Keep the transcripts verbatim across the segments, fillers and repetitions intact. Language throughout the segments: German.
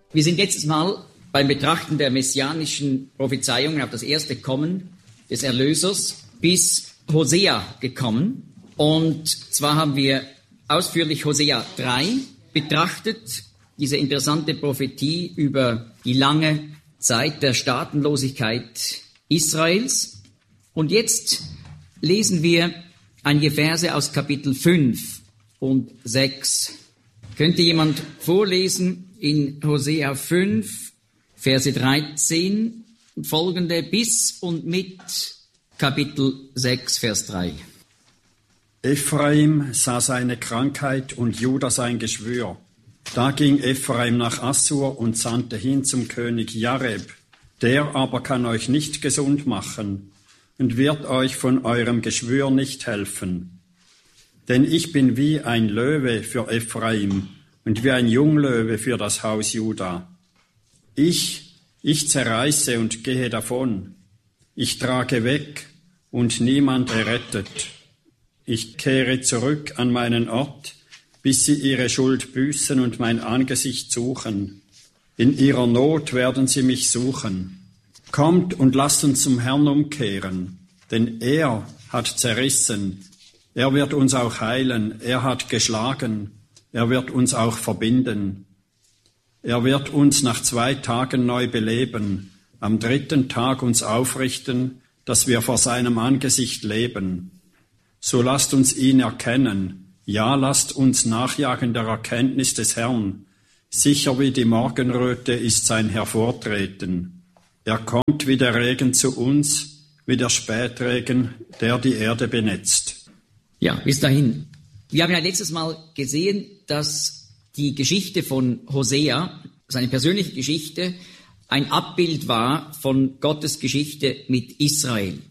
Wir sind letztes Mal beim Betrachten der messianischen Prophezeiungen auf das erste Kommen des Erlösers bis Hosea gekommen. Und zwar haben wir ausführlich Hosea drei betrachtet, diese interessante Prophetie über die lange Zeit der Staatenlosigkeit Israels. Und jetzt lesen wir einige Verse aus Kapitel fünf und sechs. Könnte jemand vorlesen in Hosea fünf, Verse dreizehn und folgende bis und mit Kapitel sechs, Vers drei. Ephraim sah seine Krankheit und Juda sein Geschwür. Da ging Ephraim nach Assur und sandte hin zum König Jareb. Der aber kann euch nicht gesund machen und wird euch von eurem Geschwür nicht helfen. Denn ich bin wie ein Löwe für Ephraim und wie ein Junglöwe für das Haus Juda. Ich, ich zerreiße und gehe davon. Ich trage weg und niemand errettet. Ich kehre zurück an meinen Ort, bis sie ihre Schuld büßen und mein Angesicht suchen. In ihrer Not werden sie mich suchen. Kommt und lasst uns zum Herrn umkehren, denn er hat zerrissen. Er wird uns auch heilen, er hat geschlagen, er wird uns auch verbinden. Er wird uns nach zwei Tagen neu beleben, am dritten Tag uns aufrichten, dass wir vor seinem Angesicht leben. So lasst uns ihn erkennen, ja, lasst uns nachjagen der Erkenntnis des Herrn. Sicher wie die Morgenröte ist sein Hervortreten. Er kommt wie der Regen zu uns, wie der Spätregen, der die Erde benetzt. Ja, bis dahin. Wir haben ja letztes Mal gesehen, dass die Geschichte von Hosea, seine persönliche Geschichte, ein Abbild war von Gottes Geschichte mit Israel.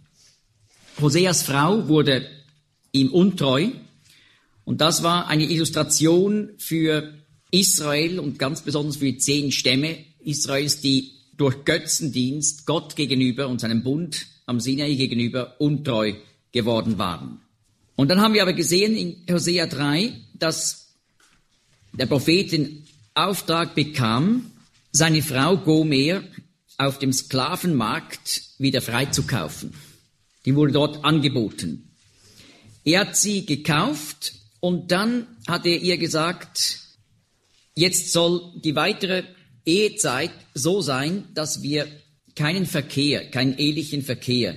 Hoseas Frau wurde ihm untreu und das war eine Illustration für Israel und ganz besonders für die zehn Stämme Israels, die durch Götzendienst Gott gegenüber und seinem Bund am Sinai gegenüber untreu geworden waren. Und dann haben wir aber gesehen in Hosea drei, dass der Prophet den Auftrag bekam, seine Frau Gomer auf dem Sklavenmarkt wieder freizukaufen. Die wurde dort angeboten. Er hat sie gekauft und dann hat er ihr gesagt, jetzt soll die weitere Ehezeit so sein, dass wir keinen Verkehr, keinen ehelichen Verkehr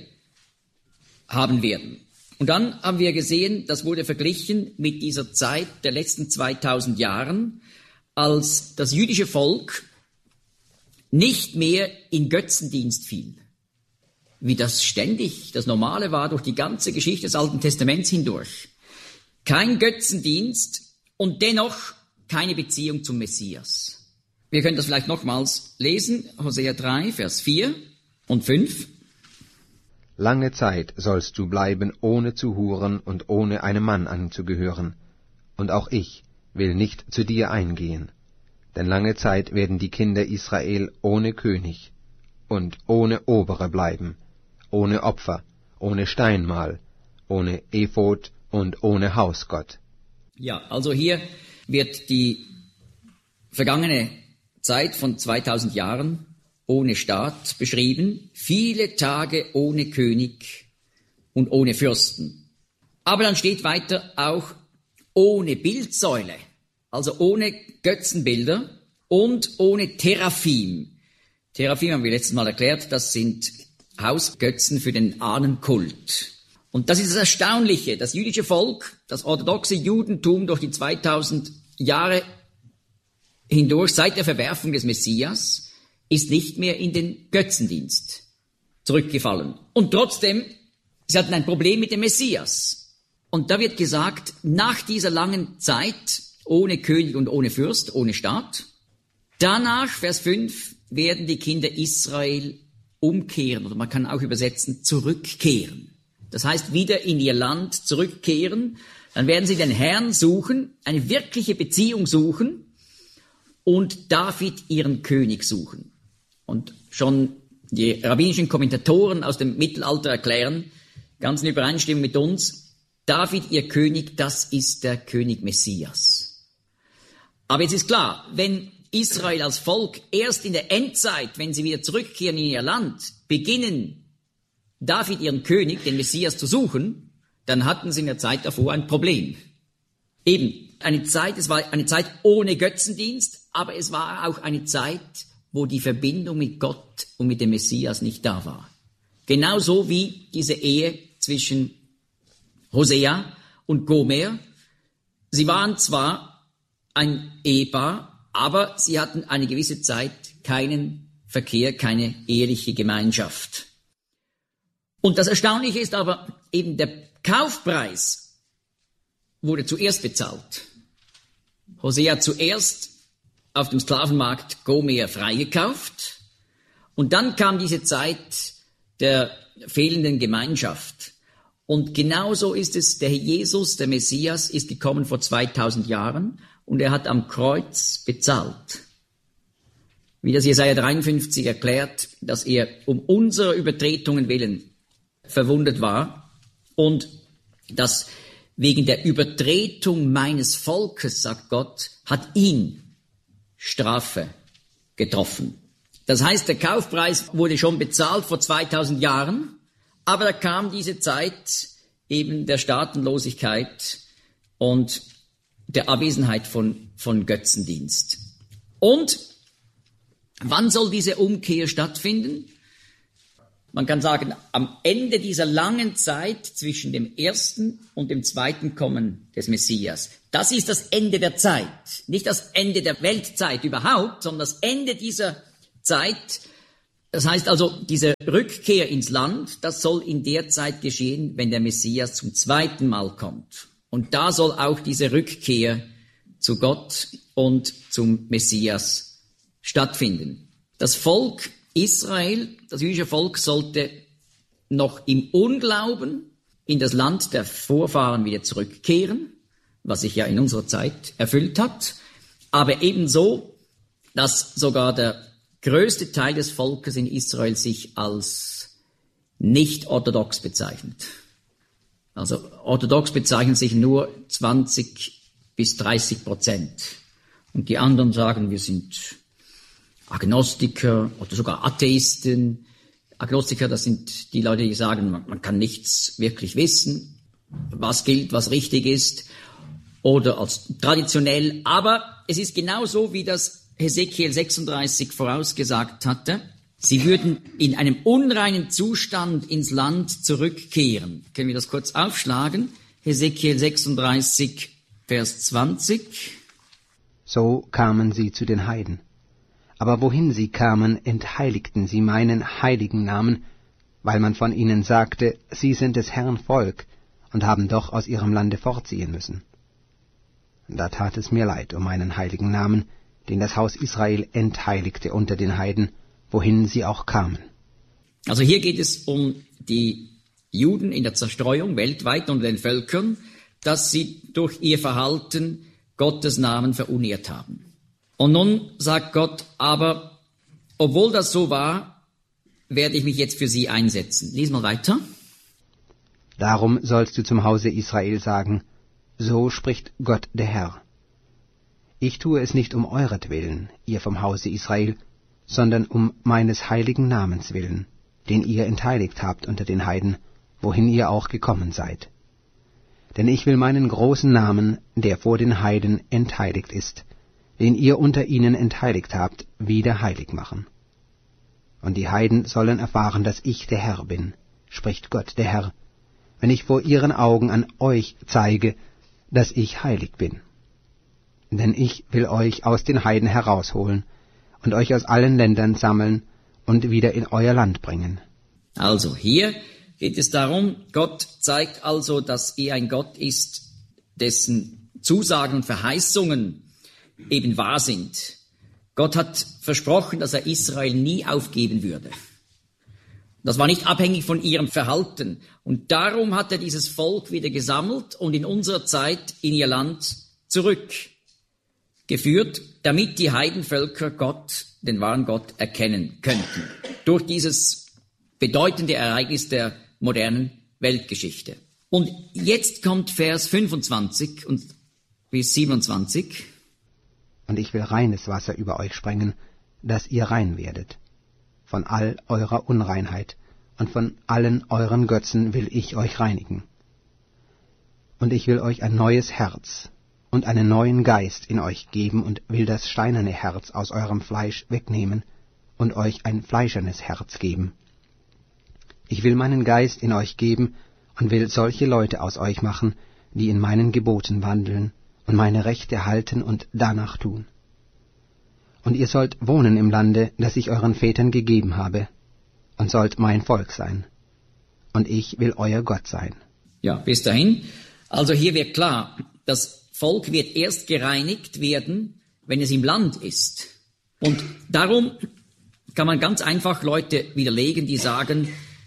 haben werden. Und dann haben wir gesehen, das wurde verglichen mit dieser Zeit der letzten zweitausend Jahren, als das jüdische Volk nicht mehr in Götzendienst fiel, wie das ständig das Normale war durch die ganze Geschichte des Alten Testaments hindurch. Kein Götzendienst und dennoch keine Beziehung zum Messias. Wir können das vielleicht nochmals lesen, Hosea drei, Vers vier und fünf. Lange Zeit sollst du bleiben, ohne zu huren und ohne einem Mann anzugehören. Und auch ich will nicht zu dir eingehen. Denn lange Zeit werden die Kinder Israel ohne König und ohne Obere bleiben, ohne Opfer, ohne Steinmal, ohne Ephod und ohne Hausgott. Ja, also hier wird die vergangene Zeit von zweitausend Jahren ohne Staat beschrieben, viele Tage ohne König und ohne Fürsten. Aber dann steht weiter auch ohne Bildsäule, also ohne Götzenbilder und ohne Teraphim. Teraphim haben wir letztes Mal erklärt, das sind Hausgötzen für den Ahnenkult. Und das ist das Erstaunliche, das jüdische Volk, das orthodoxe Judentum durch die zweitausend Jahre hindurch, seit der Verwerfung des Messias, ist nicht mehr in den Götzendienst zurückgefallen. Und trotzdem, sie hatten ein Problem mit dem Messias. Und da wird gesagt, nach dieser langen Zeit, ohne König und ohne Fürst, ohne Staat, danach, Vers fünf, werden die Kinder Israel umkehren, oder man kann auch übersetzen, zurückkehren. Das heißt, wieder in ihr Land zurückkehren, dann werden sie den Herrn suchen, eine wirkliche Beziehung suchen und David ihren König suchen. Und schon die rabbinischen Kommentatoren aus dem Mittelalter erklären, ganz in Übereinstimmung mit uns, David, ihr König, das ist der König Messias. Aber jetzt ist klar, wenn Israel als Volk erst in der Endzeit, wenn sie wieder zurückkehren in ihr Land, beginnen, David ihren König, den Messias, zu suchen, dann hatten sie in der Zeit davor ein Problem. Eben, eine Zeit, es war eine Zeit ohne Götzendienst, aber es war auch eine Zeit, wo die Verbindung mit Gott und mit dem Messias nicht da war. Genauso wie diese Ehe zwischen Hosea und Gomer. Sie waren zwar ein Ehepaar, aber sie hatten eine gewisse Zeit keinen Verkehr, keine eheliche Gemeinschaft. Und das Erstaunliche ist aber eben, der Kaufpreis wurde zuerst bezahlt. Hosea zuerst auf dem Sklavenmarkt Gomer freigekauft und dann kam diese Zeit der fehlenden Gemeinschaft. Und genauso ist es, der Jesus, der Messias, ist gekommen vor zweitausend Jahren und er hat am Kreuz bezahlt. Wie das Jesaja dreiundfünfzig erklärt, dass er um unserer Übertretungen willen verwundet war und dass wegen der Übertretung meines Volkes, sagt Gott, hat ihn Strafe getroffen. Das heißt, der Kaufpreis wurde schon bezahlt vor zweitausend Jahren, aber da kam diese Zeit eben der Staatenlosigkeit und der Abwesenheit von, von Götzendienst. Und wann soll diese Umkehr stattfinden? Man kann sagen, am Ende dieser langen Zeit zwischen dem ersten und dem zweiten Kommen des Messias. Das ist das Ende der Zeit. Nicht das Ende der Weltzeit überhaupt, sondern das Ende dieser Zeit. Das heißt also, diese Rückkehr ins Land, das soll in der Zeit geschehen, wenn der Messias zum zweiten Mal kommt. Und da soll auch diese Rückkehr zu Gott und zum Messias stattfinden. Das Volk Israel, das jüdische Volk, sollte noch im Unglauben in das Land der Vorfahren wieder zurückkehren, was sich ja in unserer Zeit erfüllt hat, aber ebenso, dass sogar der größte Teil des Volkes in Israel sich als nicht orthodox bezeichnet. Also orthodox bezeichnen sich nur zwanzig bis dreißig Prozent. Und die anderen sagen, wir sind Agnostiker oder sogar Atheisten. Agnostiker, das sind die Leute, die sagen, man, man kann nichts wirklich wissen, was gilt, was richtig ist, oder als traditionell. Aber es ist genauso, wie das Hesekiel sechsunddreißig vorausgesagt hatte. Sie würden in einem unreinen Zustand ins Land zurückkehren. Können wir das kurz aufschlagen? Hesekiel sechsunddreißig, Vers zwanzig. So kamen sie zu den Heiden. Aber wohin sie kamen, entheiligten sie meinen heiligen Namen, weil man von ihnen sagte, sie sind des Herrn Volk und haben doch aus ihrem Lande fortziehen müssen. Da tat es mir leid um meinen heiligen Namen, den das Haus Israel entheiligte unter den Heiden, wohin sie auch kamen. Also hier geht es um die Juden in der Zerstreuung weltweit unter den Völkern, dass sie durch ihr Verhalten Gottes Namen verunehrt haben. Und nun sagt Gott, aber obwohl das so war, werde ich mich jetzt für sie einsetzen. Lies mal weiter. Darum sollst du zum Hause Israel sagen, so spricht Gott der Herr. Ich tue es nicht um euretwillen, ihr vom Hause Israel, sondern um meines heiligen Namens willen, den ihr entheiligt habt unter den Heiden, wohin ihr auch gekommen seid. Denn ich will meinen großen Namen, der vor den Heiden entheiligt ist, den ihr unter ihnen entheiligt habt, wieder heilig machen. Und die Heiden sollen erfahren, dass ich der Herr bin, spricht Gott der Herr, wenn ich vor ihren Augen an euch zeige, dass ich heilig bin. Denn ich will euch aus den Heiden herausholen und euch aus allen Ländern sammeln und wieder in euer Land bringen. Also hier geht es darum, Gott zeigt also, dass er ein Gott ist, dessen Zusagen und Verheißungen eben wahr sind. Gott hat versprochen, dass er Israel nie aufgeben würde. Das war nicht abhängig von ihrem Verhalten. Und darum hat er dieses Volk wieder gesammelt und in unserer Zeit in ihr Land zurückgeführt, damit die Heidenvölker Gott, den wahren Gott, erkennen könnten. Durch dieses bedeutende Ereignis der modernen Weltgeschichte. Und jetzt kommt Vers fünfundzwanzig und bis siebenundzwanzig. und ich will reines Wasser über euch sprengen, dass ihr rein werdet. Von all eurer Unreinheit und von allen euren Götzen will ich euch reinigen. Und ich will euch ein neues Herz und einen neuen Geist in euch geben und will das steinerne Herz aus eurem Fleisch wegnehmen und euch ein fleischernes Herz geben. Ich will meinen Geist in euch geben und will solche Leute aus euch machen, die in meinen Geboten wandeln und meine Rechte halten und danach tun. Und ihr sollt wohnen im Lande, das ich euren Vätern gegeben habe, und sollt mein Volk sein. Und ich will euer Gott sein. Ja, bis dahin. Also hier wird klar, das Volk wird erst gereinigt werden, wenn es im Land ist. Und darum kann man ganz einfach Leute widerlegen, die sagen,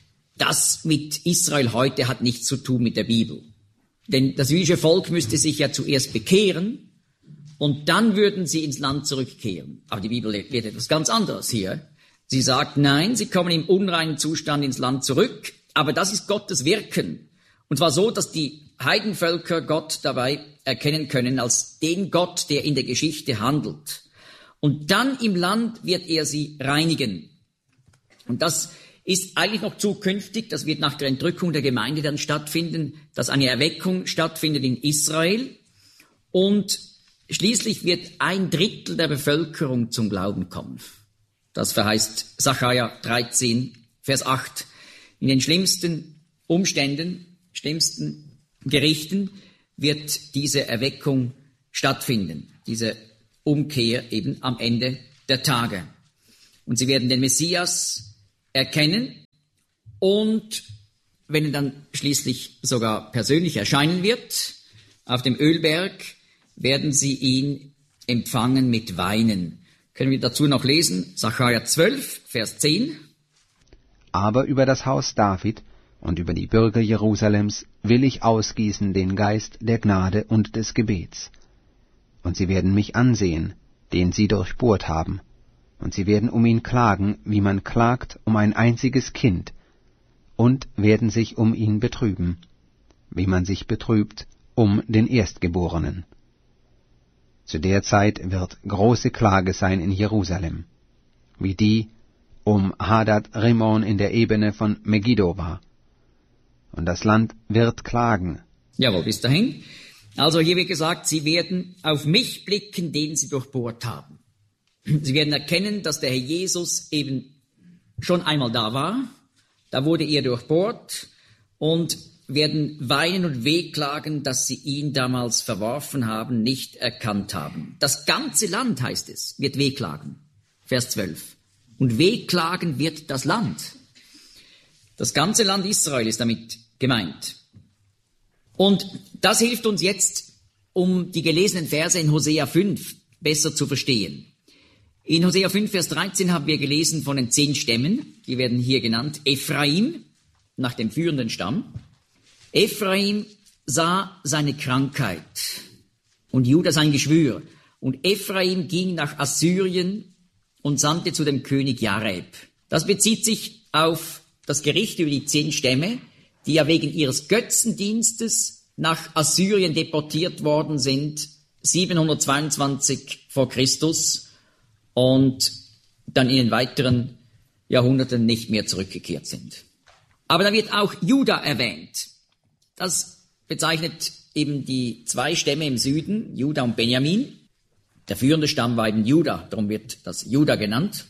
das mit Israel heute hat nichts zu tun mit der Bibel. Denn das jüdische Volk müsste sich ja zuerst bekehren und dann würden sie ins Land zurückkehren. Aber die Bibel lehrt etwas ganz anderes hier. Sie sagt, nein, sie kommen im unreinen Zustand ins Land zurück, aber das ist Gottes Wirken. Und zwar so, dass die Heidenvölker Gott dabei erkennen können als den Gott, der in der Geschichte handelt. Und dann im Land wird er sie reinigen. Und das ist eigentlich noch zukünftig, das wird nach der Entrückung der Gemeinde dann stattfinden, dass eine Erweckung stattfindet in Israel und schließlich wird ein Drittel der Bevölkerung zum Glauben kommen. Das verheißt Sacharja dreizehn, Vers acht. In den schlimmsten Umständen, schlimmsten Gerichten wird diese Erweckung stattfinden, diese Umkehr eben am Ende der Tage. Und sie werden den Messias erkennen und wenn er dann schließlich sogar persönlich erscheinen wird, auf dem Ölberg, werden sie ihn empfangen mit Weinen. Können wir dazu noch lesen, Sacharja zwölf, Vers zehn. Aber über das Haus David und über die Bürger Jerusalems will ich ausgießen den Geist der Gnade und des Gebets. Und sie werden mich ansehen, den sie durchbohrt haben, und sie werden um ihn klagen, wie man klagt um ein einziges Kind, und werden sich um ihn betrüben, wie man sich betrübt um den Erstgeborenen. Zu der Zeit wird große Klage sein in Jerusalem, wie die um Hadad Rimon in der Ebene von Megiddo war. Und das Land wird klagen. Jawohl, bis dahin. Also hier wird gesagt, sie werden auf mich blicken, den sie durchbohrt haben. Sie werden erkennen, dass der Herr Jesus eben schon einmal da war. Da wurde er durchbohrt und werden weinen und wehklagen, dass sie ihn damals verworfen haben, nicht erkannt haben. Das ganze Land, heißt es, wird wehklagen. Vers zwölf. Und wehklagen wird das Land. Das ganze Land Israel ist damit gemeint. Und das hilft uns jetzt, um die gelesenen Verse in Hosea fünf besser zu verstehen. In Hosea fünf, Vers dreizehn haben wir gelesen von den zehn Stämmen, die werden hier genannt, Ephraim, nach dem führenden Stamm. Ephraim sah seine Krankheit und Juda sein Geschwür. Und Ephraim ging nach Assyrien und sandte zu dem König Jareb. Das bezieht sich auf das Gericht über die zehn Stämme, die ja wegen ihres Götzendienstes nach Assyrien deportiert worden sind, siebenhundertzweiundzwanzig vor Christus und dann in den weiteren Jahrhunderten nicht mehr zurückgekehrt sind. Aber da wird auch Juda erwähnt. Das bezeichnet eben die zwei Stämme im Süden, Juda und Benjamin. Der führende Stamm war eben Juda, darum wird das Juda genannt.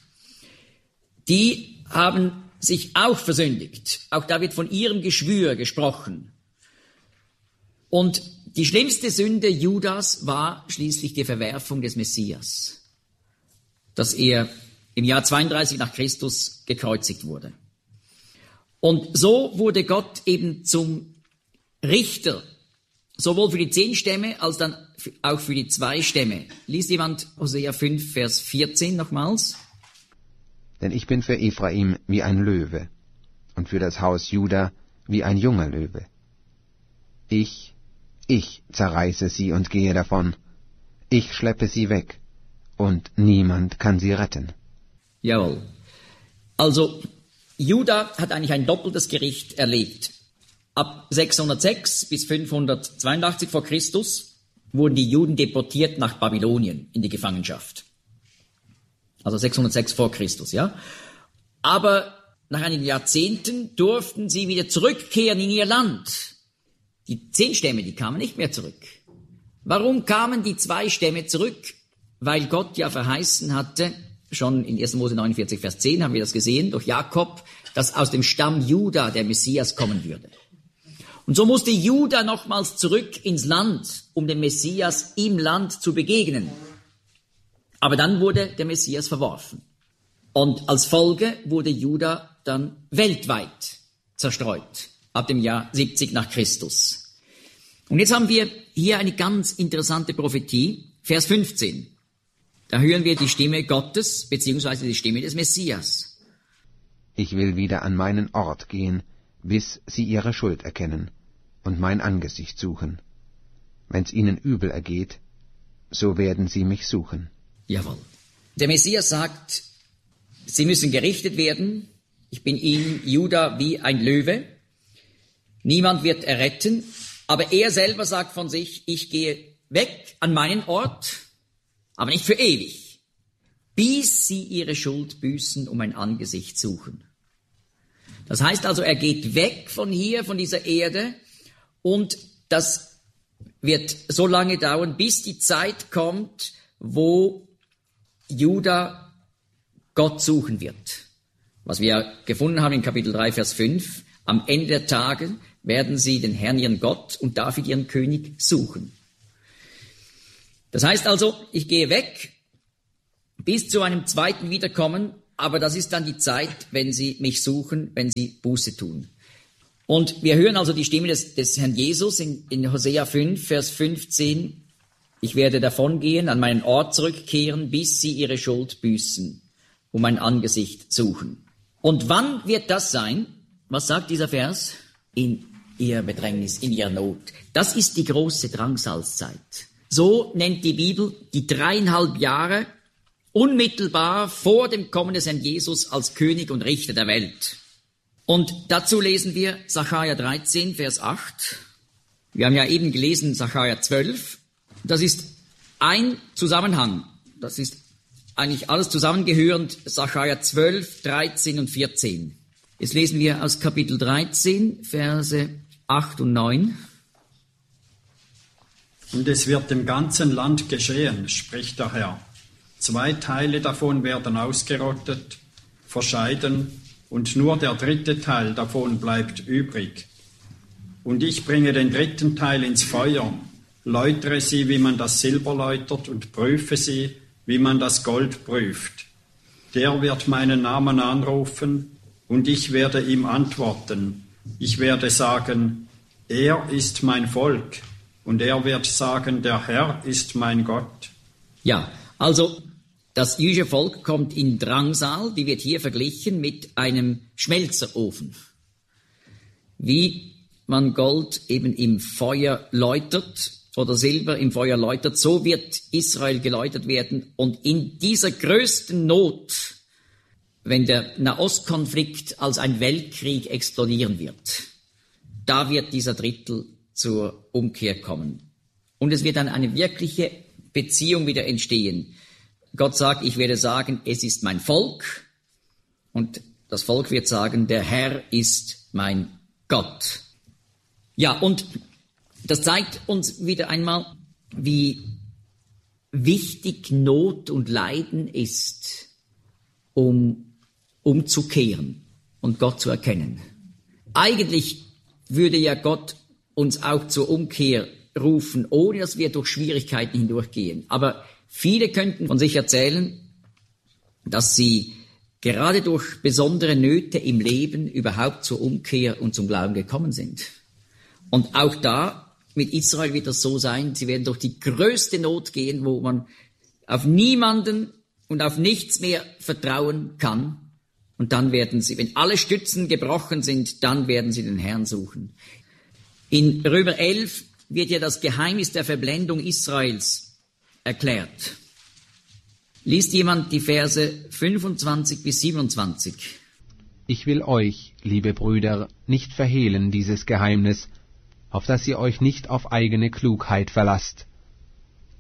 Die haben sich auch versündigt. Auch da wird von ihrem Geschwür gesprochen. Und die schlimmste Sünde Judas war schließlich die Verwerfung des Messias, dass er im Jahr zweiunddreißig nach Christus gekreuzigt wurde. Und so wurde Gott eben zum Richter, sowohl für die zehn Stämme als dann auch für die zwei Stämme. Liest jemand Hosea fünf, Vers vierzehn nochmals? Denn ich bin für Ephraim wie ein Löwe und für das Haus Juda wie ein junger Löwe. Ich, ich zerreiße sie und gehe davon. Ich schleppe sie weg und niemand kann sie retten. Jawohl. Also, Juda hat eigentlich ein doppeltes Gericht erlebt. Ab sechshundertsechs bis fünfhundertzweiundachtzig vor Christus wurden die Juden deportiert nach Babylonien in die Gefangenschaft. Also sechshundertsechs vor Christus, ja. Aber nach einigen Jahrzehnten durften sie wieder zurückkehren in ihr Land. Die zehn Stämme, die kamen nicht mehr zurück. Warum kamen die zwei Stämme zurück? Weil Gott ja verheißen hatte, schon in erster Mose neunundvierzig, Vers zehn haben wir das gesehen, durch Jakob, dass aus dem Stamm Juda der Messias kommen würde. Und so musste Juda nochmals zurück ins Land, um dem Messias im Land zu begegnen. Aber dann wurde der Messias verworfen. Und als Folge wurde Juda dann weltweit zerstreut, ab dem Jahr siebzig nach Christus. Und jetzt haben wir hier eine ganz interessante Prophetie, Vers fünfzehn. Da hören wir die Stimme Gottes, beziehungsweise die Stimme des Messias. Ich will wieder an meinen Ort gehen, bis sie ihre Schuld erkennen und mein Angesicht suchen. Wenn's ihnen übel ergeht, so werden sie mich suchen. Jawohl. Der Messias sagt, sie müssen gerichtet werden. Ich bin ihnen, Juda, wie ein Löwe. Niemand wird erretten. Aber er selber sagt von sich, ich gehe weg an meinen Ort, aber nicht für ewig, bis sie ihre Schuld büßen, um mein Angesicht suchen. Das heißt also, er geht weg von hier, von dieser Erde, und das wird so lange dauern, bis die Zeit kommt, wo Juda Gott suchen wird. Was wir gefunden haben in Kapitel drei, Vers fünf, am Ende der Tage werden sie den Herrn, ihren Gott, und David, ihren König, suchen. Das heißt also, ich gehe weg bis zu einem zweiten Wiederkommen, aber das ist dann die Zeit, wenn sie mich suchen, wenn sie Buße tun. Und wir hören also die Stimme des, des Herrn Jesus in, in Hosea fünf, Vers fünfzehn. Ich werde davongehen, an meinen Ort zurückkehren, bis sie ihre Schuld büßen, um mein Angesicht suchen. Und wann wird das sein? Was sagt dieser Vers? In ihrer Bedrängnis, in ihrer Not. Das ist die große Drangsalzzeit. So nennt die Bibel die dreieinhalb Jahre unmittelbar vor dem Kommen des Herrn Jesus als König und Richter der Welt. Und dazu lesen wir Sacharja dreizehn, Vers acht. Wir haben ja eben gelesen Sacharja zwölf. Das ist ein Zusammenhang. Das ist eigentlich alles zusammengehörend, Sacharja zwölf, dreizehn und vierzehn. Jetzt lesen wir aus Kapitel dreizehn, Verse acht und neun. Und es wird im ganzen Land geschehen, spricht der Herr. Zwei Teile davon werden ausgerottet, verscheiden, und nur der dritte Teil davon bleibt übrig. Und ich bringe den dritten Teil ins Feuer, läutere sie, wie man das Silber läutert, und prüfe sie, wie man das Gold prüft. Der wird meinen Namen anrufen, und ich werde ihm antworten. Ich werde sagen, er ist mein Volk, und er wird sagen, der Herr ist mein Gott. Ja, also das jüdische Volk kommt in Drangsal, die wird hier verglichen mit einem Schmelzerofen. Wie man Gold eben im Feuer läutert oder Silber im Feuer läutert, so wird Israel geläutert werden. Und in dieser größten Not, wenn der Nahostkonflikt als ein Weltkrieg explodieren wird, da wird dieser Drittel zur Umkehr kommen. Und es wird dann eine wirkliche Beziehung wieder entstehen. Gott sagt, ich werde sagen, es ist mein Volk. Und das Volk wird sagen, der Herr ist mein Gott. Ja, und das zeigt uns wieder einmal, wie wichtig Not und Leiden ist, um umzukehren und Gott zu erkennen. Eigentlich würde ja Gott uns auch zur Umkehr rufen, ohne dass wir durch Schwierigkeiten hindurchgehen. Aber viele könnten von sich erzählen, dass sie gerade durch besondere Nöte im Leben überhaupt zur Umkehr und zum Glauben gekommen sind. Und auch da mit Israel wird das so sein, sie werden durch die größte Not gehen, wo man auf niemanden und auf nichts mehr vertrauen kann. Und dann werden sie, wenn alle Stützen gebrochen sind, dann werden sie den Herrn suchen. In Römer elf wird ja das Geheimnis der Verblendung Israels erklärt. Liest jemand die Verse fünfundzwanzig bis siebenundzwanzig? Ich will euch, liebe Brüder, nicht verhehlen dieses Geheimnis, auf dass ihr euch nicht auf eigene Klugheit verlasst,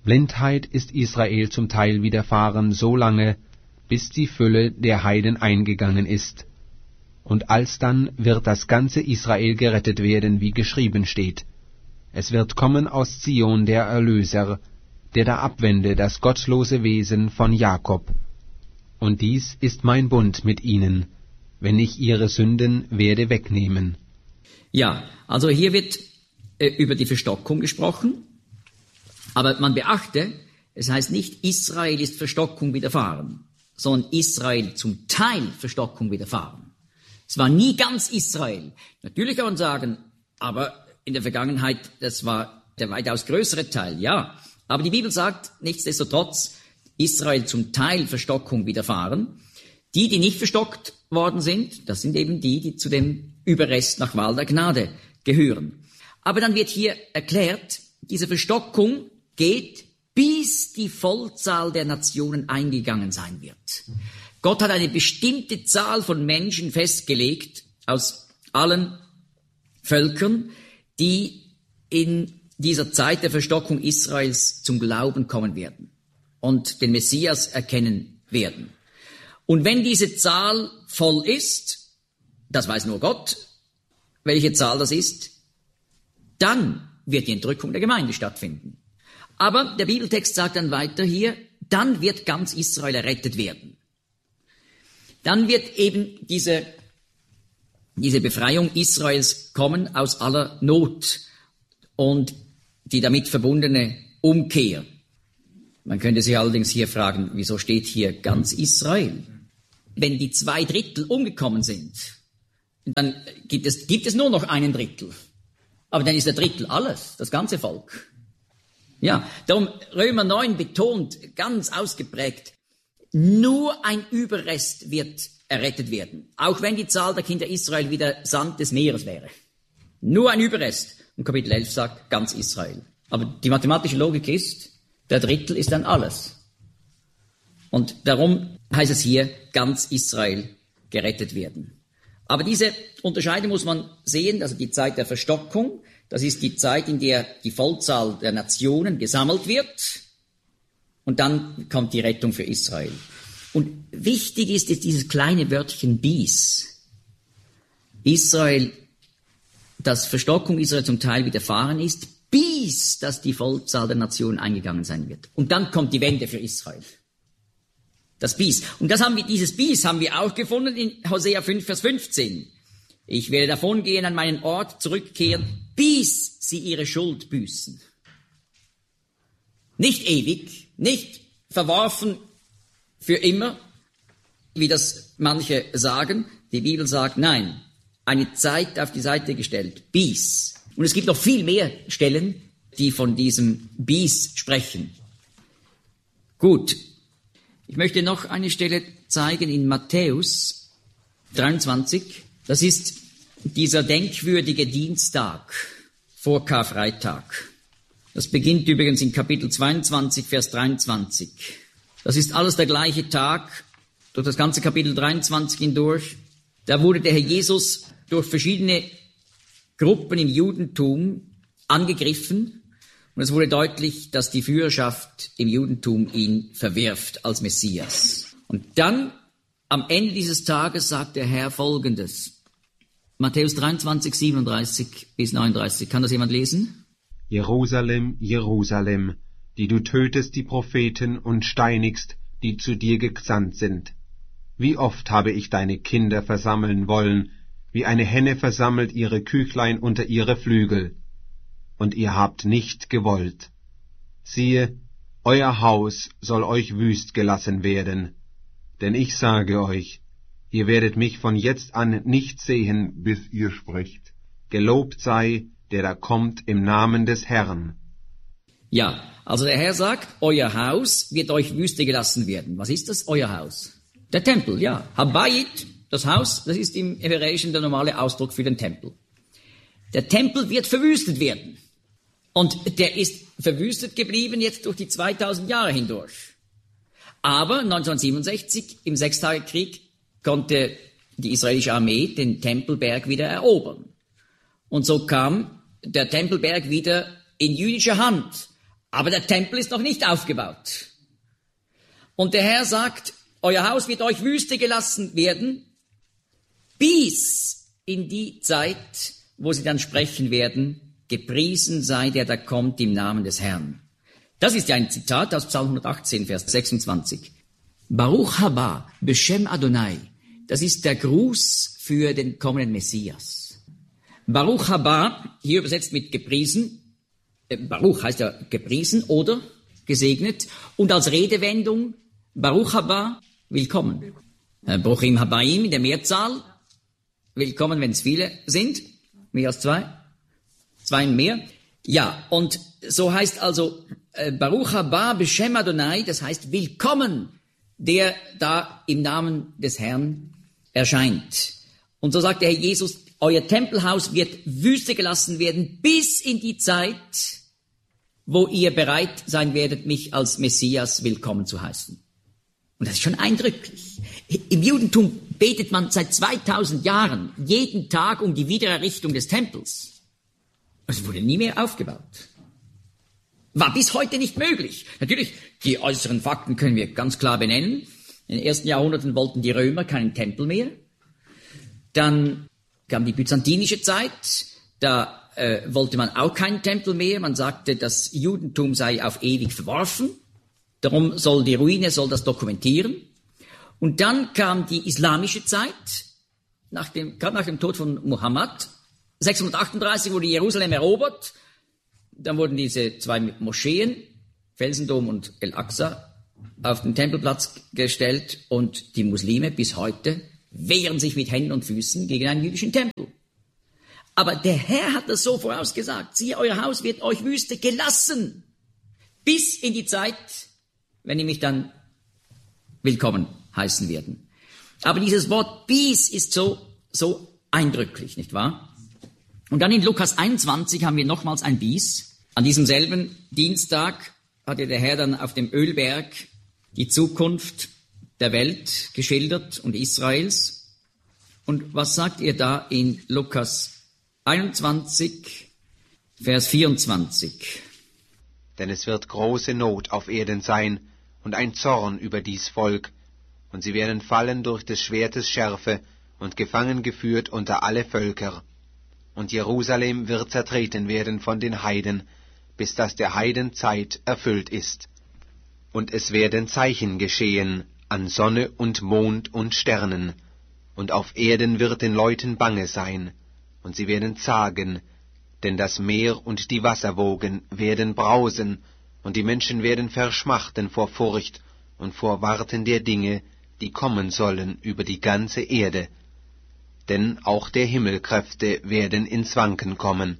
Blindheit ist Israel zum Teil widerfahren so lange, bis die Fülle der Heiden eingegangen ist. Und alsdann wird das ganze Israel gerettet werden, wie geschrieben steht. Es wird kommen aus Zion der Erlöser, der da abwende das gottlose Wesen von Jakob. Und dies ist mein Bund mit ihnen, wenn ich ihre Sünden werde wegnehmen. Ja, also hier wird äh, über die Verstockung gesprochen, aber man beachte, es heißt nicht, Israel ist Verstockung widerfahren, sondern Israel zum Teil Verstockung widerfahren. Es war nie ganz Israel. Natürlich kann man sagen, aber in der Vergangenheit, das war der weitaus größere Teil, ja. Aber die Bibel sagt, nichtsdestotrotz, Israel zum Teil Verstockung widerfahren. Die, die nicht verstockt worden sind, das sind eben die, die zu dem Überrest nach Wahl der Gnade gehören. Aber dann wird hier erklärt, diese Verstockung geht, bis die Vollzahl der Nationen eingegangen sein wird. Gott hat eine bestimmte Zahl von Menschen festgelegt, aus allen Völkern, die in dieser Zeit der Verstockung Israels zum Glauben kommen werden und den Messias erkennen werden. Und wenn diese Zahl voll ist, das weiß nur Gott, welche Zahl das ist, dann wird die Entrückung der Gemeinde stattfinden. Aber der Bibeltext sagt dann weiter hier, dann wird ganz Israel errettet werden. Dann wird eben diese, diese Befreiung Israels kommen aus aller Not und die damit verbundene Umkehr. Man könnte sich allerdings hier fragen, wieso steht hier ganz Israel? Wenn die zwei Drittel umgekommen sind, dann gibt es, gibt es nur noch einen Drittel. Aber dann ist der Drittel alles, das ganze Volk. Ja, darum Römer neun betont ganz ausgeprägt, nur ein Überrest wird errettet werden. Auch wenn die Zahl der Kinder Israel wie der Sand des Meeres wäre. Nur ein Überrest. Und Kapitel elf sagt ganz Israel. Aber die mathematische Logik ist, der Drittel ist dann alles. Und darum heißt es hier, ganz Israel gerettet werden. Aber diese Unterscheidung muss man sehen, also die Zeit der Verstockung, das ist die Zeit, in der die Vollzahl der Nationen gesammelt wird und dann kommt die Rettung für Israel. Und wichtig ist jetzt dieses kleine Wörtchen bis. Israel, dass Verstockung Israel zum Teil widerfahren ist, bis dass die Vollzahl der Nationen eingegangen sein wird. Und dann kommt die Wende für Israel. Das Bis. Und das haben wir, dieses Bis haben wir auch gefunden in Hosea fünf, Vers fünfzehn. Ich werde davongehen, an meinen Ort zurückkehren, bis sie ihre Schuld büßen. Nicht ewig, nicht verworfen für immer, wie das manche sagen. Die Bibel sagt, nein, eine Zeit auf die Seite gestellt, bis. Und es gibt noch viel mehr Stellen, die von diesem bis sprechen. Gut. Ich möchte noch eine Stelle zeigen in Matthäus dreiundzwanzig. Das ist dieser denkwürdige Dienstag vor Karfreitag. Das beginnt übrigens in Kapitel zweiundzwanzig, Vers dreiundzwanzig. Das ist alles der gleiche Tag, durch das ganze Kapitel dreiundzwanzig hindurch. Da wurde der Herr Jesus durch verschiedene Gruppen im Judentum angegriffen. Und es wurde deutlich, dass die Führerschaft im Judentum ihn verwirft als Messias. Und dann, am Ende dieses Tages, sagt der Herr Folgendes. Matthäus dreiundzwanzig, siebenunddreißig bis neununddreißig. Kann das jemand lesen? Jerusalem, Jerusalem, die du tötest die Propheten und steinigst, die zu dir gesandt sind. Wie oft habe ich deine Kinder versammeln wollen, wie eine Henne versammelt ihre Küchlein unter ihre Flügel. Und ihr habt nicht gewollt. Siehe, euer Haus soll euch wüst gelassen werden. Denn ich sage euch, ihr werdet mich von jetzt an nicht sehen, bis ihr sprecht. Gelobt sei, der da kommt im Namen des Herrn. Ja, also der Herr sagt, euer Haus wird euch wüste gelassen werden. Was ist das, euer Haus? Der Tempel, ja. Habayit, das Haus, das ist im Hebräischen der normale Ausdruck für den Tempel. Der Tempel wird verwüstet werden. Und der ist verwüstet geblieben jetzt durch die zweitausend Jahre hindurch. Aber neunzehnhundertsiebenundsechzig, im Sechstagekrieg, konnte die israelische Armee den Tempelberg wieder erobern. Und so kam der Tempelberg wieder in jüdischer Hand. Aber der Tempel ist noch nicht aufgebaut. Und der Herr sagt, euer Haus wird euch Wüste gelassen werden, bis in die Zeit, wo sie dann sprechen werden, gepriesen sei der, der kommt im Namen des Herrn. Das ist ja ein Zitat aus Psalm hundertachtzehn, Vers sechsundzwanzig. Baruch haba, Beshem Adonai. Das ist der Gruß für den kommenden Messias. Baruch haba, hier übersetzt mit gepriesen. Baruch heißt ja gepriesen oder gesegnet. Und als Redewendung, Baruch haba, willkommen. Bruchim habaim in der Mehrzahl. Willkommen, wenn es viele sind. Mehr als zwei. Zwei und mehr. Ja, und so heißt also äh, Baruch haba Beshem Adonai, das heißt willkommen, der da im Namen des Herrn erscheint. Und so sagt der Herr Jesus, euer Tempelhaus wird Wüste gelassen werden bis in die Zeit, wo ihr bereit sein werdet, mich als Messias willkommen zu heißen. Und das ist schon eindrücklich. Im Judentum betet man seit zweitausend Jahren jeden Tag um die Wiedererrichtung des Tempels. Es wurde nie mehr aufgebaut. War bis heute nicht möglich. Natürlich, die äußeren Fakten können wir ganz klar benennen. In den ersten Jahrhunderten wollten die Römer keinen Tempel mehr. Dann kam die byzantinische Zeit. Da äh, wollte man auch keinen Tempel mehr. Man sagte, das Judentum sei auf ewig verworfen. Darum soll die Ruine soll das dokumentieren. Und dann kam die islamische Zeit, nach dem, gerade nach dem Tod von Muhammad. sechshundertachtunddreißig wurde Jerusalem erobert. Dann wurden diese zwei Moscheen, Felsendom und El-Aqsa, auf den Tempelplatz gestellt. Und die Muslime bis heute wehren sich mit Händen und Füßen gegen einen jüdischen Tempel. Aber der Herr hat das so vorausgesagt. Siehe, euer Haus wird euch Wüste gelassen. Bis in die Zeit, wenn ihr mich dann willkommen heißen werden. Aber dieses Wort bis ist so, so eindrücklich, nicht wahr? Und dann in Lukas einundzwanzig haben wir nochmals ein Bis. An diesem selben Dienstag hatte der Herr dann auf dem Ölberg die Zukunft der Welt geschildert und Israels. Und was sagt ihr da in Lukas einundzwanzig, Vers vierundzwanzig? Denn es wird große Not auf Erden sein und ein Zorn über dies Volk, und sie werden fallen durch des Schwertes Schärfe und gefangen geführt unter alle Völker. Und Jerusalem wird zertreten werden von den Heiden, bis dass der Heiden Zeit erfüllt ist. Und es werden Zeichen geschehen an Sonne und Mond und Sternen, und auf Erden wird den Leuten bange sein, und sie werden zagen, denn das Meer und die Wasserwogen werden brausen, und die Menschen werden verschmachten vor Furcht und vor Warten der Dinge, die kommen sollen über die ganze Erde. Denn auch der Himmelkräfte werden ins Wanken kommen.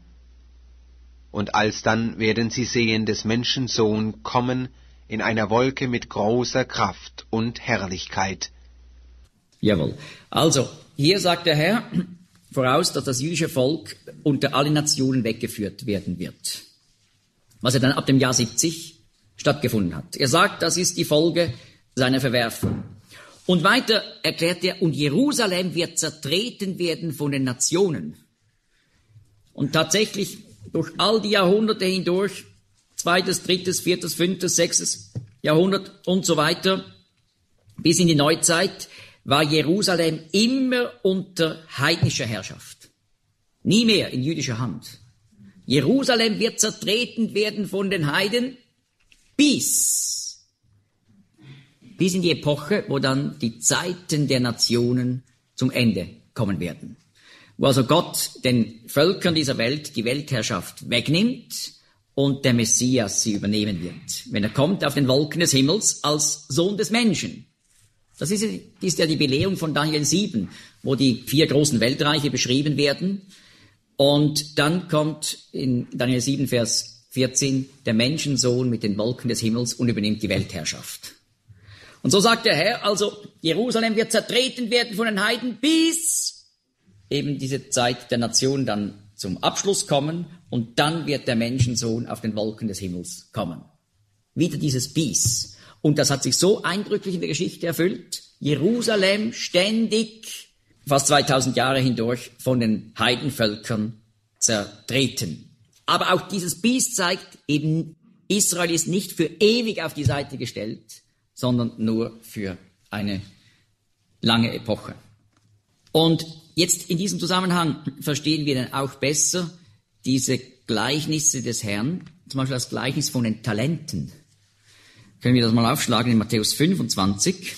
Und alsdann werden sie sehen des Menschen Sohn kommen in einer Wolke mit großer Kraft und Herrlichkeit. Jawohl. Also, hier sagt der Herr voraus, dass das jüdische Volk unter alle Nationen weggeführt werden wird. Was ja dann ab dem Jahr siebzig stattgefunden hat. Er sagt, das ist die Folge seiner Verwerfung. Und weiter erklärt er, und Jerusalem wird zertreten werden von den Nationen. Und tatsächlich durch all die Jahrhunderte hindurch, zweites, drittes, viertes, fünftes, sechstes Jahrhundert und so weiter, bis in die Neuzeit, war Jerusalem immer unter heidnischer Herrschaft. Nie mehr in jüdischer Hand. Jerusalem wird zertreten werden von den Heiden bis, bis in die Epoche, wo dann die Zeiten der Nationen zum Ende kommen werden. Wo also Gott den Völkern dieser Welt die Weltherrschaft wegnimmt und der Messias sie übernehmen wird. Wenn er kommt auf den Wolken des Himmels als Sohn des Menschen. Das ist, ist ja die Belehrung von Daniel sieben, wo die vier großen Weltreiche beschrieben werden. Und dann kommt in Daniel sieben, Vers vierzehn, der Menschensohn mit den Wolken des Himmels und übernimmt die Weltherrschaft. Und so sagt der Herr, also Jerusalem wird zertreten werden von den Heiden, bis eben diese Zeit der Nation dann zum Abschluss kommen und dann wird der Menschensohn auf den Wolken des Himmels kommen. Wieder dieses Bis. Und das hat sich so eindrücklich in der Geschichte erfüllt. Jerusalem ständig, fast zweitausend Jahre hindurch, von den Heidenvölkern zertreten. Aber auch dieses Biest zeigt eben Israel ist nicht für ewig auf die Seite gestellt, sondern nur für eine lange Epoche. Und jetzt in diesem Zusammenhang verstehen wir dann auch besser diese Gleichnisse des Herrn, zum Beispiel das Gleichnis von den Talenten. Können wir das mal aufschlagen in Matthäus fünfundzwanzig.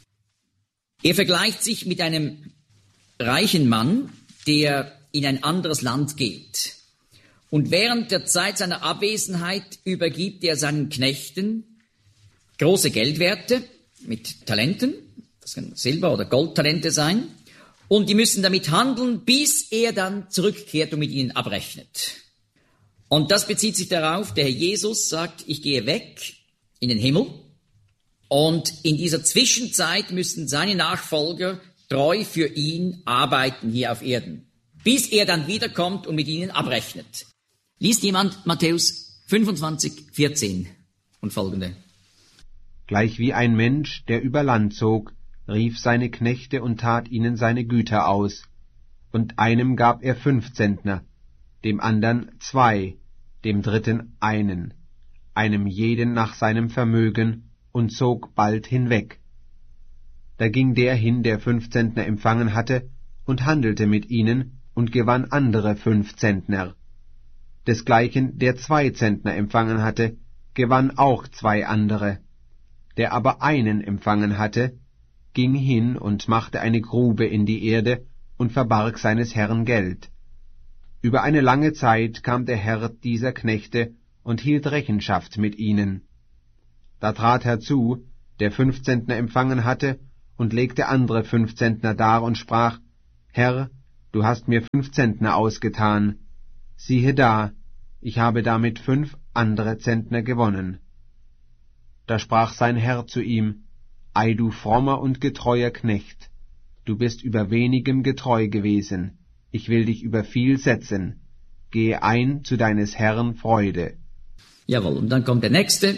Er vergleicht sich mit einem reichen Mann, der in ein anderes Land geht. Und während der Zeit seiner Abwesenheit übergibt er seinen Knechten große Geldwerte mit Talenten, das können Silber- oder Goldtalente sein, und die müssen damit handeln, bis er dann zurückkehrt und mit ihnen abrechnet. Und das bezieht sich darauf, der Herr Jesus sagt, ich gehe weg in den Himmel, und in dieser Zwischenzeit müssen seine Nachfolger treu für ihn arbeiten hier auf Erden, bis er dann wiederkommt und mit ihnen abrechnet. Liest jemand Matthäus fünfundzwanzig, vierzehn und folgende. Gleich wie ein Mensch, der über Land zog, rief seine Knechte und tat ihnen seine Güter aus. Und einem gab er fünf Zentner, dem andern zwei, dem dritten einen, einem jeden nach seinem Vermögen, und zog bald hinweg. Da ging der hin, der fünf Zentner empfangen hatte, und handelte mit ihnen, und gewann andere fünf Zentner. Desgleichen, der zwei Zentner empfangen hatte, gewann auch zwei andere. Der aber einen empfangen hatte, ging hin und machte eine Grube in die Erde und verbarg seines Herrn Geld. Über eine lange Zeit kam der Herr dieser Knechte und hielt Rechenschaft mit ihnen. Da trat herzu, der fünf Zentner empfangen hatte, und legte andere fünf Zentner dar und sprach, Herr, du hast mir fünf Zentner ausgetan. Siehe da, ich habe damit fünf andere Zentner gewonnen. Da sprach sein Herr zu ihm, Ei, du frommer und getreuer Knecht, du bist über wenigem getreu gewesen, ich will dich über viel setzen. Gehe ein zu deines Herrn Freude. Jawohl, und dann kommt der nächste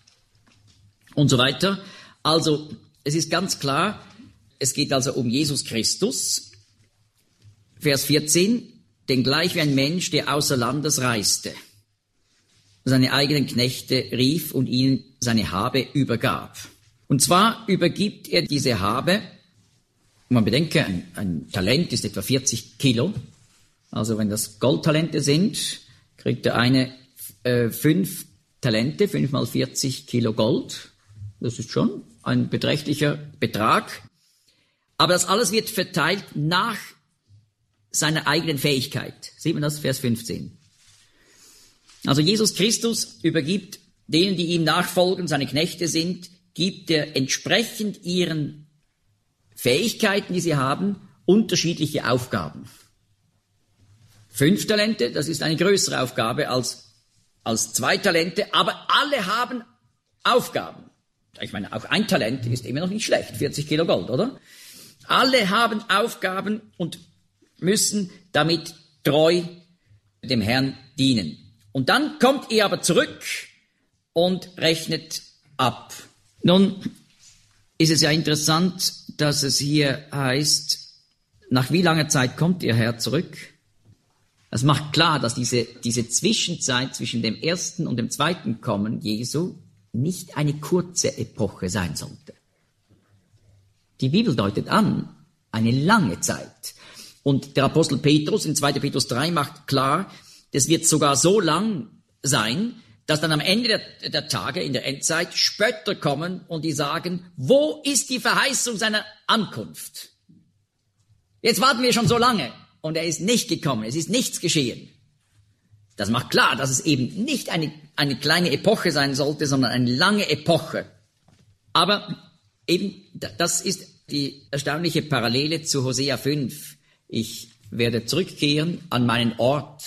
und so weiter. Also, es ist ganz klar, es geht also um Jesus Christus. Vers vierzehn, denn gleich wie ein Mensch, der außer Landes reiste, seine eigenen Knechte rief und ihnen seine Habe übergab. Und zwar übergibt er diese Habe, man bedenke, ein, ein Talent ist etwa vierzig Kilo, also wenn das Goldtalente sind, kriegt der eine äh, fünf Talente, fünf mal vierzig Kilo Gold, das ist schon ein beträchtlicher Betrag, aber das alles wird verteilt nach seiner eigenen Fähigkeit. Sieht man das, Vers fünfzehn. Also Jesus Christus übergibt denen, die ihm nachfolgen, seine Knechte sind, gibt er entsprechend ihren Fähigkeiten, die sie haben, unterschiedliche Aufgaben. Fünf Talente, das ist eine größere Aufgabe als, als zwei Talente, aber alle haben Aufgaben. Ich meine, auch ein Talent ist immer noch nicht schlecht, vierzig Kilo Gold, oder? Alle haben Aufgaben und müssen damit treu dem Herrn dienen. Und dann kommt er aber zurück und rechnet ab. Nun ist es ja interessant, dass es hier heißt, nach wie langer Zeit kommt Ihr Herr zurück? Das macht klar, dass diese, diese Zwischenzeit zwischen dem ersten und dem zweiten Kommen Jesu nicht eine kurze Epoche sein sollte. Die Bibel deutet an, eine lange Zeit. Und der Apostel Petrus in zweiter Petrus drei macht klar, das wird sogar so lang sein, dass dann am Ende der, der Tage, in der Endzeit, Spötter kommen und die sagen, wo ist die Verheißung seiner Ankunft? Jetzt warten wir schon so lange und er ist nicht gekommen, es ist nichts geschehen. Das macht klar, dass es eben nicht eine, eine kleine Epoche sein sollte, sondern eine lange Epoche. Aber eben, das ist die erstaunliche Parallele zu Hosea fünf. Ich werde zurückkehren an meinen Ort,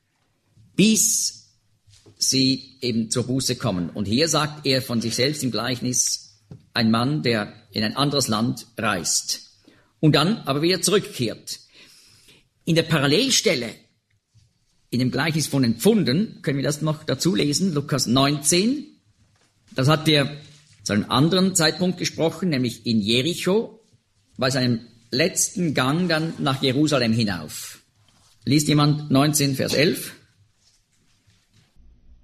bis sie eben zur Buße kommen. Und hier sagt er von sich selbst im Gleichnis, ein Mann, der in ein anderes Land reist und dann aber wieder zurückkehrt. In der Parallelstelle, in dem Gleichnis von den Pfunden, können wir das noch dazu lesen, Lukas neunzehn. Das hat er zu einem anderen Zeitpunkt gesprochen, nämlich in Jericho, bei seinem letzten Gang dann nach Jerusalem hinauf. Liest jemand neunzehn, Vers elf?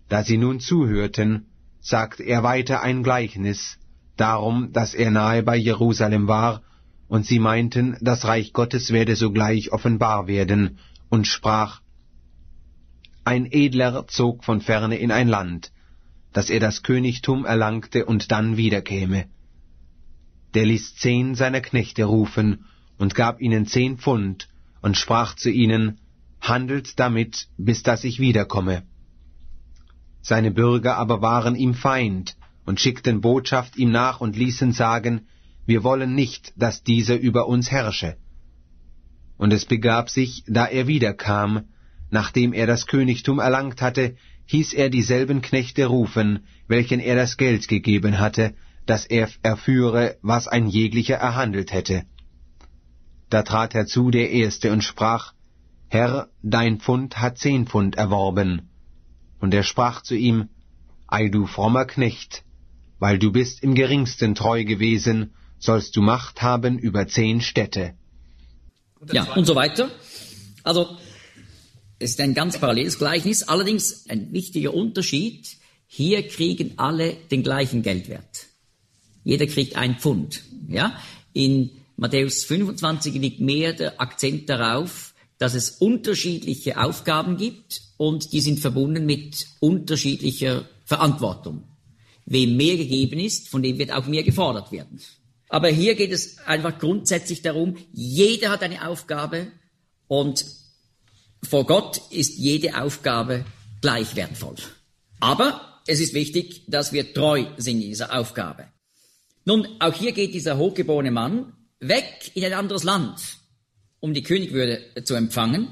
Da sie nun zuhörten, sagte er weiter ein Gleichnis, darum, dass er nahe bei Jerusalem war, und sie meinten, das Reich Gottes werde sogleich offenbar werden, und sprach: Ein Edler zog von ferne in ein Land, dass er das Königtum erlangte und dann wiederkäme. Der ließ zehn seiner Knechte rufen und gab ihnen zehn Pfund und sprach zu ihnen: Handelt damit, bis dass ich wiederkomme. Seine Bürger aber waren ihm Feind und schickten Botschaft ihm nach und ließen sagen: Wir wollen nicht, dass dieser über uns herrsche. Und es begab sich, da er wiederkam, nachdem er das Königtum erlangt hatte, hieß er dieselben Knechte rufen, welchen er das Geld gegeben hatte, dass er erführe, was ein jeglicher erhandelt hätte. Da trat herzu der Erste und sprach: Herr, dein Pfund hat zehn Pfund erworben. Und er sprach zu ihm: Ei, du frommer Knecht, weil du bist im geringsten treu gewesen, sollst du Macht haben über zehn Städte. Ja, und so weiter. Also, es ist ein ganz paralleles Gleichnis, allerdings ein wichtiger Unterschied: Hier kriegen alle den gleichen Geldwert. Jeder kriegt ein Pfund. Ja? In Matthäus fünfundzwanzig liegt mehr der Akzent darauf, dass es unterschiedliche Aufgaben gibt und die sind verbunden mit unterschiedlicher Verantwortung. Wem mehr gegeben ist, von dem wird auch mehr gefordert werden. Aber hier geht es einfach grundsätzlich darum, jeder hat eine Aufgabe und vor Gott ist jede Aufgabe gleich wertvoll. Aber es ist wichtig, dass wir treu sind in dieser Aufgabe. Nun, auch hier geht dieser hochgeborene Mann weg in ein anderes Land, um die Königwürde zu empfangen.